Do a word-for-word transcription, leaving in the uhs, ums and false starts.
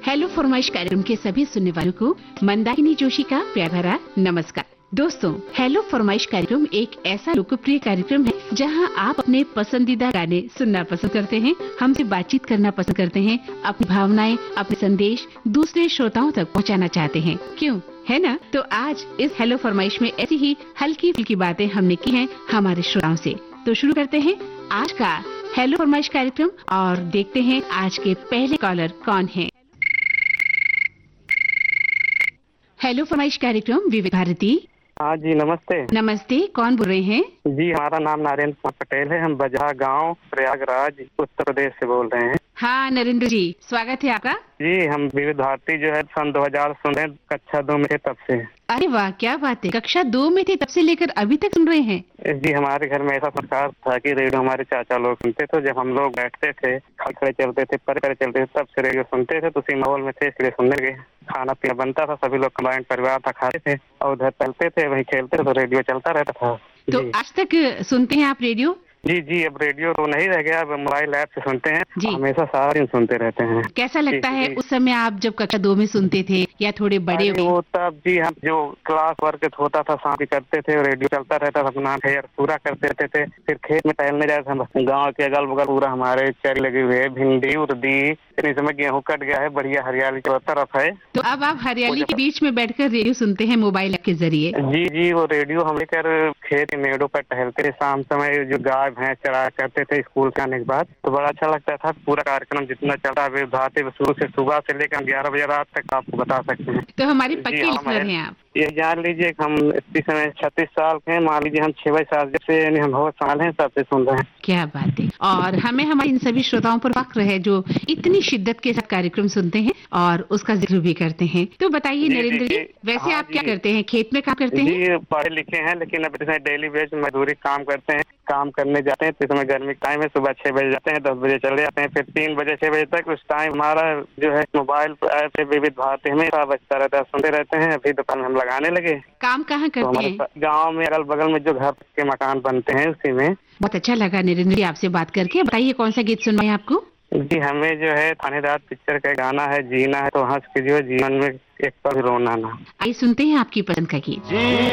Hello फरमाइश कार्यक्रम के सभी सुनने वालों को मंदाकिनी जोशी का प्यार भरा नमस्कार। दोस्तों, हेलो फरमाइश कार्यक्रम एक ऐसा लोकप्रिय कार्यक्रम है जहां आप अपने पसंदीदा गाने सुनना पसंद करते हैं, हमसे बातचीत करना पसंद करते हैं, अपनी भावनाएं, अपने संदेश दूसरे श्रोताओं तक पहुंचाना चाहते हैं। क्यों, है ना? तो आज इस हेलो फरमाइश में ऐसी ही हल्की फुल्की बातें हमने की हैं हमारे श्रोताओं से। तो शुरू करते हैं आज का हेलो फरमाइश कार्यक्रम और देखते हैं आज के पहले कॉलर कौन है। हेलो फरमाइश कार्यक्रम विविध भारती। हाँ जी, नमस्ते। नमस्ते, कौन बोल रहे हैं? जी, हमारा नाम नरेंद्र कुमार पटेल है। हम बजहा गांव, प्रयागराज, उत्तर प्रदेश से बोल रहे हैं। हाँ नरेंद्र जी, स्वागत है आपका। जी, हम विविध भारती जो है सन दो हज़ार सुने, कक्षा दो में थे तब से। अरे वाह, क्या बात है, कक्षा दो में थे तब से लेकर अभी तक सुन रहे हैं? जी, हमारे घर में ऐसा संस्कार था कि रेडियो हमारे चाचा लोग सुनते थे। जब हम लोग बैठते थे, खड़े चलते थे, पर खड़े चलते थे, तब से रेडियो सुनते थे। तो उसी माहौल में थे, इसलिए सुनने लगे। खाना पीना बनता था, सभी लोग कंबाइंड परिवार था, खाते थे और उधर चलते थे, वहीं खेलते थे, तो रेडियो चलता रहता था। तो आज तक सुनते हैं आप रेडियो? जी जी, अब रेडियो तो नहीं रह गया, अब मोबाइल ऐप से सुनते हैं। जी। हमेशा सारा दिन सुनते रहते हैं। कैसा लगता जी, है जी। उस समय आप जब कक्षा दो में सुनते थे या थोड़े बड़े अरे हुए? वो तब जी, हम जो क्लास वर्क होता था शाम को करते थे, रेडियो चलता रहता था, अपना खेल पूरा करते रहते थे। फिर खेत में टहलने जाते थे। गांव के अगल बगल पूरा हमारे चरी लगी हुई है, भिंडी उर्दी। इस समय गेहूं कट गया है, बढ़िया हरियाली चारों तरफ है। तो अब आप हरियाली के बीच में बैठकर रेडियो सुनते हैं मोबाइल ऐप के जरिए? जी जी, वो रेडियो हम लेकर खेत मेड़ों पर टहलते थे। शाम समय जो गाय भैंस चराया करते थे स्कूल के आने के बाद, तो बड़ा अच्छा लगता था। पूरा कार्यक्रम जितना चलता है भाते शुरू से सुबह से लेकर ग्यारह बजे रात तक आपको बता सकते हैं। तो हमारे जी, पक्के हाँ, लिसनर हैं आप। ये जान लीजिए हम इस समय छत्तीस साल के हैं। मान लीजिए हम छह बजे साल जब से यानी हम बहुत साल हैं तब से सुन रहे हैं। क्या बात है। और हमें हमारे इन सभी श्रोताओं पर फख्र है जो इतनी शिद्दत के साथ कार्यक्रम सुनते हैं और उसका जिक्र भी करते हैं। तो बताइए जी, नरेंद्र जी, जी, वैसे हाँ आप क्या जी। करते हैं? खेत में काम करते हैं? जी, पढ़े लिखे हैं, लेकिन अब इसमें डेली बेस मजदूरी काम करते हैं। काम करने जाते हैं तो इसमें गर्मी का टाइम है, सुबह छह बजे जाते हैं, दस बजे चले जाते हैं, फिर तीन बजे छह बजे तक उस टाइम हमारा जो है मोबाइल ऐप से विविध भारती में बजता रहता है, सुनते रहते हैं। अभी दुकान में हम लगाने लगे। काम कहाँ तो करते हमारे हैं? गाँव में अगल बगल में जो घर के मकान बनते हैं उसी में। बहुत अच्छा लगा नरेंद्र जी आपसे बात करके। बताइए कौन सा गीत सुनना है आपको? जी, हमें जो है थानेदार पिक्चर का गाना है, जीना है तो हंस के जियो, जीवन में एक पल रोना ना। आइए सुनते हैं आपकी पसंद का गीत।